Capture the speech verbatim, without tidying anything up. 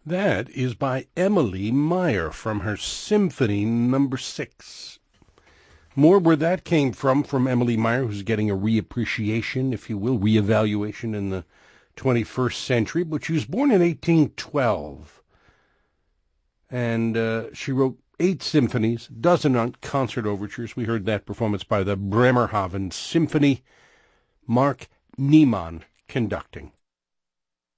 That is by Emily Meyer from her Symphony Number Six. More where that came from, from Emily Meyer, who's getting a reappreciation, if you will, reevaluation in the twenty-first century. But she was born in eighteen twelve, and uh, she wrote eight symphonies, dozen concert overtures. We heard that performance by the Bremerhaven Symphony, Mark Niemann conducting.